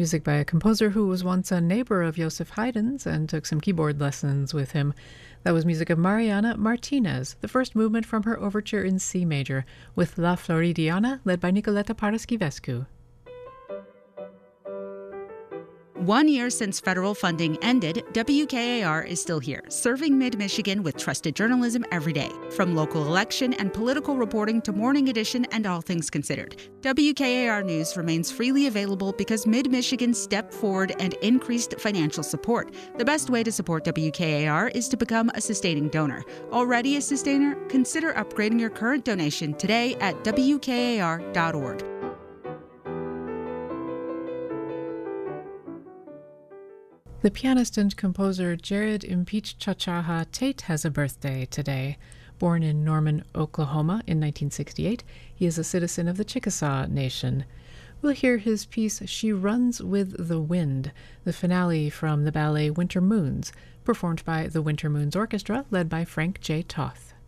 Music by a composer who was once a neighbor of Joseph Haydn's and took some keyboard lessons with him. That was music of Mariana Martinez, the first movement from her overture in C major, with La Floridiana, led by Nicoleta Paraschivescu. 1 year since federal funding ended, WKAR is still here, serving Mid-Michigan with trusted journalism every day. From local election and political reporting to Morning Edition and All Things Considered, WKAR News remains freely available because Mid-Michigan stepped forward and increased financial support. The best way to support WKAR is to become a sustaining donor. Already a sustainer? Consider upgrading your current donation today at WKAR.org. The pianist and composer Jared Impeach Chachaha Tate has a birthday today. Born in Norman, Oklahoma in 1968, he is a citizen of the Chickasaw Nation. We'll hear his piece She Runs with the Wind, the finale from the ballet Winter Moons, performed by the Winter Moons Orchestra, led by Frank J. Toth.